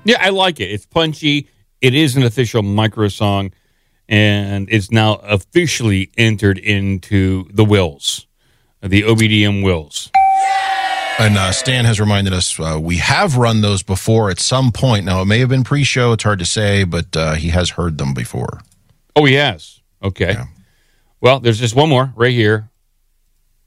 Yeah, I like it. It's punchy. It is an official micro song, and it's now officially entered into the wills, the OBDM wills. And Stan has reminded us we have run those before at some point. Now, it may have been pre-show. It's hard to say, but he has heard them before. Oh, he has. Okay. Yeah. Well, there's just one more right here.